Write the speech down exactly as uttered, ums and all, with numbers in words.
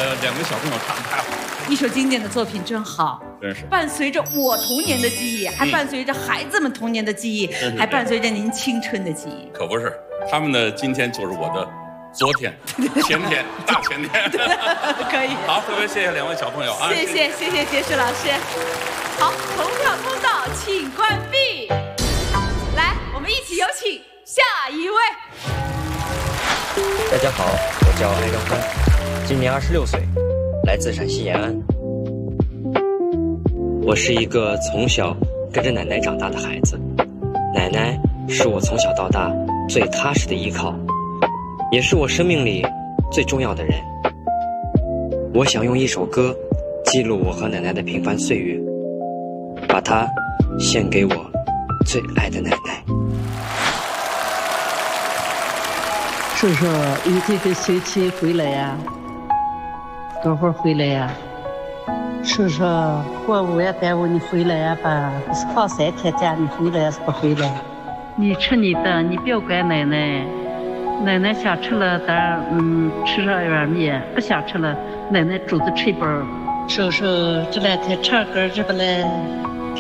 个两个小朋友唱得太好了。 一首经典的作品真好， 真是伴随着我童年的记忆，还伴随着孩子们童年的记忆，嗯、还伴随着您青春的记忆。 可不是，他们的今天就是我的昨天、前天、大前天。 可以。 好，特别谢谢两位小朋友啊！ 谢谢谢谢杰士老师。好，投票通道请关闭。来，我们一起有请下一位。 大家好，我叫艾张欢，今年二十六岁，来自陕西延安。我是一个从小跟着奶奶长大的孩子，奶奶是我从小到大最踏实的依靠，也是我生命里最重要的人。我想用一首歌记录我和奶奶的平凡岁月，把它献给我最爱的奶奶。 叔叔，你这个学期回来呀？多会儿回来呀？叔叔，过五月端午你回来呀吧？是放三天假，你回来还是不回来？你吃你的，你不要管奶奶。奶奶想吃了，当然嗯吃上一碗面；不想吃了，奶奶煮的吃一包。叔叔这两天唱歌这不嘞？